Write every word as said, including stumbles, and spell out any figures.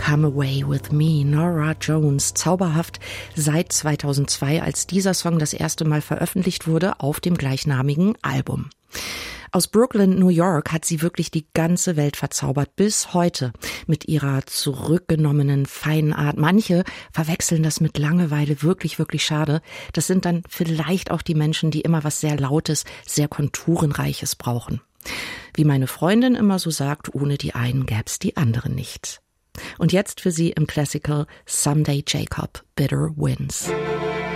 Come Away With Me, Norah Jones, zauberhaft seit zweitausendzwei, als dieser Song das erste Mal veröffentlicht wurde auf dem gleichnamigen Album. Aus Brooklyn, New York hat sie wirklich die ganze Welt verzaubert, bis heute, mit ihrer zurückgenommenen, feinen Art. Manche verwechseln das mit Langeweile, wirklich, wirklich schade. Das sind dann vielleicht auch die Menschen, die immer was sehr Lautes, sehr Konturenreiches brauchen. Wie meine Freundin immer so sagt, ohne die einen gäb's die anderen nicht. Und jetzt für Sie im Classical Someday Jacob, Bitter Winds.